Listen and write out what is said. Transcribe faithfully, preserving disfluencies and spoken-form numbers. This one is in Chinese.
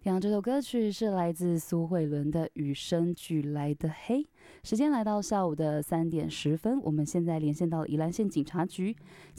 刚刚这首歌曲是来自苏慧伦的《与生俱来的黑》。时间来到下午的三点十分，我们现在连线到宜兰县警察局。